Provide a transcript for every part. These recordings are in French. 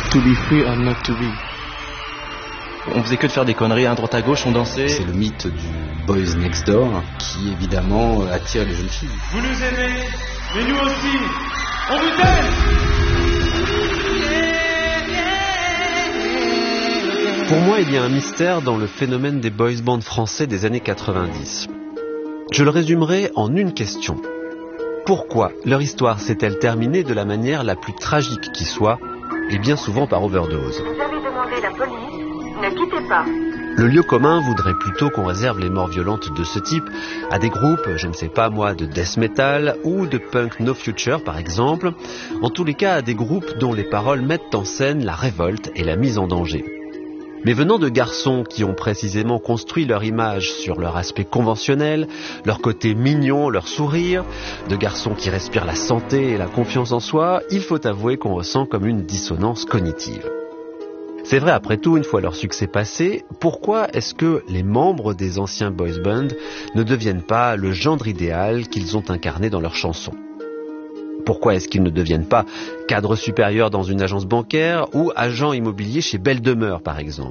To be free or not to be. On faisait que de faire des conneries à droite à gauche, on dansait. C'est le mythe du Boys Next Door qui évidemment attire les jeunes filles. Vous nous aimez, mais nous aussi, on vous aime. Pour moi, il y a un mystère dans le phénomène des boys bands français des années 90. Je le résumerai en une question. Pourquoi leur histoire s'est-elle terminée de la manière la plus tragique qui soit, et bien souvent par overdose? Vous avez demandé la police, ne quittez pas. Le lieu commun voudrait plutôt qu'on réserve les morts violentes de ce type à des groupes, je ne sais pas moi, de death metal ou de punk no future par exemple, en tous les cas à des groupes dont les paroles mettent en scène la révolte et la mise en danger. Mais venant de garçons qui ont précisément construit leur image sur leur aspect conventionnel, leur côté mignon, leur sourire, de garçons qui respirent la santé et la confiance en soi, il faut avouer qu'on ressent comme une dissonance cognitive. C'est vrai, après tout, une fois leur succès passé, pourquoi est-ce que les membres des anciens boys bands ne deviennent pas le gendre idéal qu'ils ont incarné dans leurs chansons ? Pourquoi est-ce qu'ils ne deviennent pas cadres supérieurs dans une agence bancaire ou agents immobiliers chez Belle Demeure, par exemple ?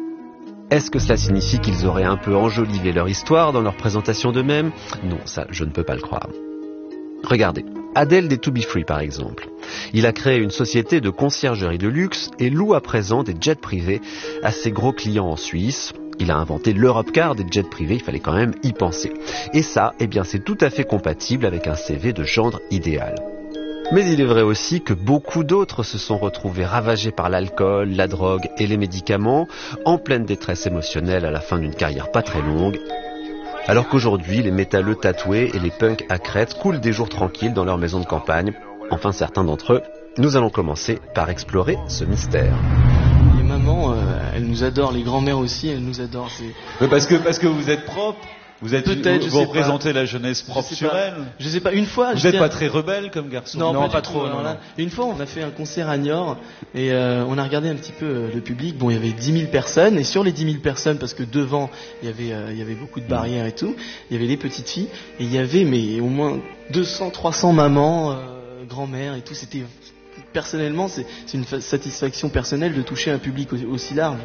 Est-ce que cela signifie qu'ils auraient un peu enjolivé leur histoire dans leur présentation d'eux-mêmes ? Non, ça, je ne peux pas le croire. Regardez, Adèle des To Be Free, par exemple. Il a créé une société de conciergerie de luxe et loue à présent des jets privés à ses gros clients en Suisse. Il a inventé l'Europecar des jets privés, il fallait quand même y penser. Et ça, eh bien, c'est tout à fait compatible avec un CV de gendre idéal. Mais il est vrai aussi que beaucoup d'autres se sont retrouvés ravagés par l'alcool, la drogue et les médicaments, en pleine détresse émotionnelle à la fin d'une carrière pas très longue. Alors qu'aujourd'hui, les métalleux tatoués et les punks à crête coulent des jours tranquilles dans leur maison de campagne. Enfin, certains d'entre eux. Nous allons commencer par explorer ce mystère. Les mamans, elles nous adorent, les grands-mères aussi, elles nous adorent. Mais parce que vous êtes propre. Vous représentez la jeunesse propre sur elle. Je sais pas, une fois... Vous n'êtes pas très rebelle comme garçon? Non, pas trop. Non. Une fois, on a fait un concert à Niort et on a regardé un petit peu le public. Bon, il y avait 10 000 personnes et sur les 10 000 personnes, parce que devant, il y avait beaucoup de barrières et tout, il y avait les petites filles et il y avait au moins 200, 300 mamans, grand-mères et tout. C'était... Personnellement, c'est une satisfaction personnelle de toucher un public aussi large.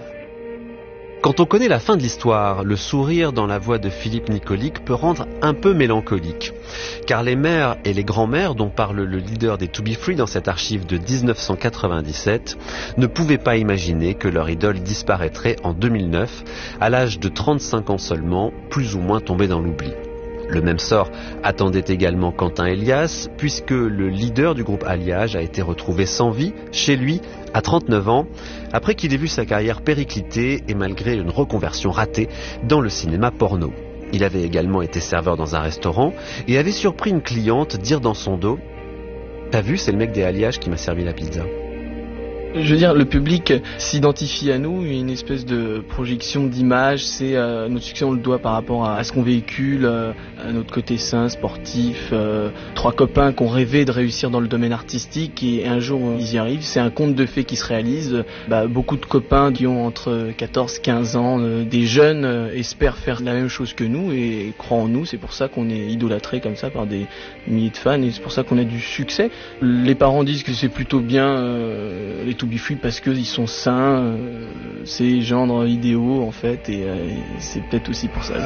Quand on connaît la fin de l'histoire, le sourire dans la voix de Philippe Nicolic peut rendre un peu mélancolique. Car les mères et les grands-mères dont parle le leader des To Be Free dans cette archive de 1997 ne pouvaient pas imaginer que leur idole disparaîtrait en 2009, à l'âge de 35 ans seulement, plus ou moins tombé dans l'oubli. Le même sort attendait également Quentin Elias, puisque le leader du groupe Alliage a été retrouvé sans vie, chez lui, à 39 ans, après qu'il ait vu sa carrière péricliter et malgré une reconversion ratée dans le cinéma porno. Il avait également été serveur dans un restaurant et avait surpris une cliente dire dans son dos « T'as vu, c'est le mec des Alliages qui m'a servi la pizza ». Je veux dire, le public s'identifie à nous, une espèce de projection d'image, c'est notre succès, on le doit par rapport à ce qu'on véhicule, à notre côté sain, sportif, trois copains qui ont rêvé de réussir dans le domaine artistique et un jour ils y arrivent, c'est un conte de fées qui se réalise. Beaucoup de copains qui ont entre 14 et 15 ans, des jeunes espèrent faire la même chose que nous et croient en nous, c'est pour ça qu'on est idolâtré comme ça par des milliers de fans et c'est pour ça qu'on a du succès. Les parents disent que c'est plutôt bien les To Be Free parce qu'ils sont sains, c'est gendres idéaux en fait et c'est peut-être aussi pour ça.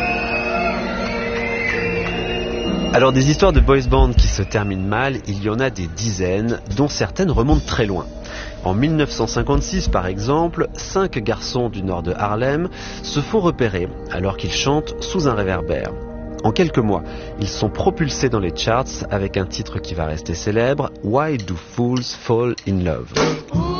Alors des histoires de boys band qui se terminent mal, il y en a des dizaines, dont certaines remontent très loin. En 1956 par exemple, 5 garçons du nord de Harlem se font repérer alors qu'ils chantent sous un réverbère. En quelques mois, ils sont propulsés dans les charts avec un titre qui va rester célèbre, Why Do Fools Fall in Love?